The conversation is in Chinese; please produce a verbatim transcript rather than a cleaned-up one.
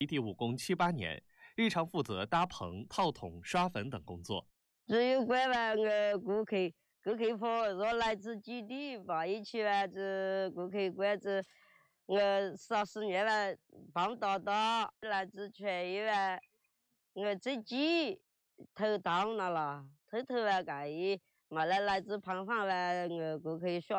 地务工七八年，日常负责搭棚、套筒、刷粉等工作。 只有关完呃顾客，顾客户若来自基地，把一起完子顾客关子，我啥时间完帮到到来自全员，我自己头当了啦，头头完盖伊，嘛来来自胖胖完我顾客耍。